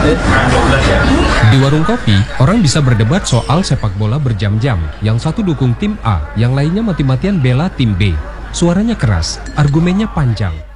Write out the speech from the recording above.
Di warung kopi, orang bisa berdebat soal sepak bola berjam-jam. Yang satu dukung tim A, yang lainnya mati-matian bela tim B. Suaranya keras, argumennya panjang.